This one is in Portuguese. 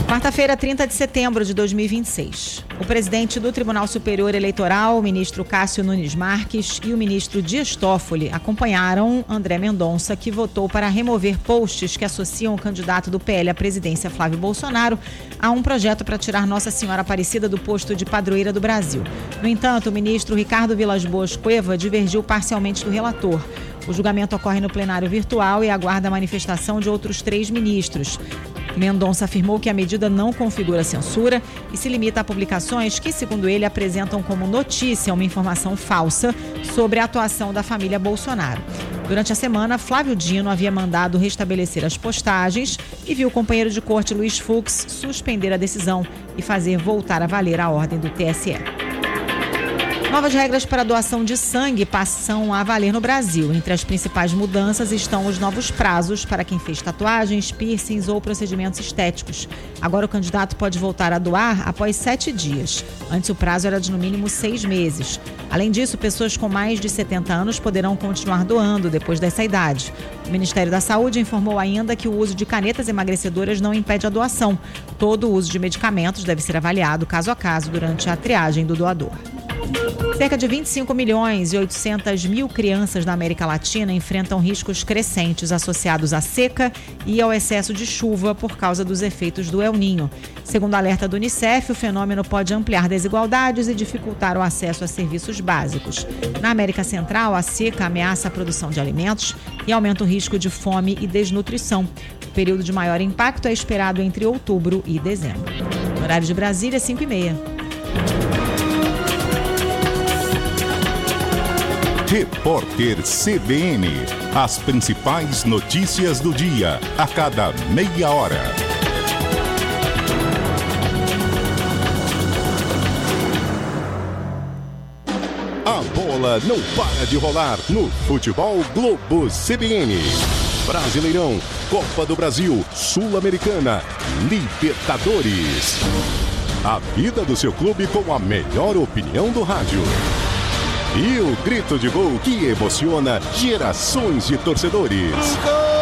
Quarta-feira, 30 de setembro de 2026. O presidente do Tribunal Superior Eleitoral, o ministro Cássio Nunes Marques, e o ministro Dias Toffoli acompanharam André Mendonça, que votou para remover posts que associam o candidato do PL à presidência, Flávio Bolsonaro, a um projeto para tirar Nossa Senhora Aparecida do posto de padroeira do Brasil. No entanto, o ministro Ricardo Vilas Boas Cueva divergiu parcialmente do relator. O julgamento ocorre no plenário virtual e aguarda a manifestação de outros 3 ministros. Mendonça afirmou que a medida não configura censura e se limita a publicações que, segundo ele, apresentam como notícia uma informação falsa sobre a atuação da família Bolsonaro. Durante a semana, Flávio Dino havia mandado restabelecer as postagens e viu o companheiro de corte Luiz Fux suspender a decisão e fazer voltar a valer a ordem do TSE. Novas regras para a doação de sangue passam a valer no Brasil. Entre as principais mudanças estão os novos prazos para quem fez tatuagens, piercings ou procedimentos estéticos. Agora o candidato pode voltar a doar após 7 dias. Antes o prazo era de no mínimo 6 meses. Além disso, pessoas com mais de 70 anos poderão continuar doando depois dessa idade. O Ministério da Saúde informou ainda que o uso de canetas emagrecedoras não impede a doação. Todo o uso de medicamentos deve ser avaliado caso a caso durante a triagem do doador. Cerca de 25 milhões e 800 mil crianças na América Latina enfrentam riscos crescentes associados à seca e ao excesso de chuva por causa dos efeitos do El Niño. Segundo o alerta do Unicef, o fenômeno pode ampliar desigualdades e dificultar o acesso a serviços básicos. Na América Central, a seca ameaça a produção de alimentos e aumenta o risco de fome e desnutrição. O período de maior impacto é esperado entre outubro e dezembro. No horário de Brasília, 5h30. Repórter CBN. As principais notícias do dia, a cada meia hora. A bola não para de rolar no Futebol Globo CBN. Brasileirão, Copa do Brasil, Sul-Americana, Libertadores. A vida do seu clube com a melhor opinião do rádio. E o grito de gol que emociona gerações de torcedores.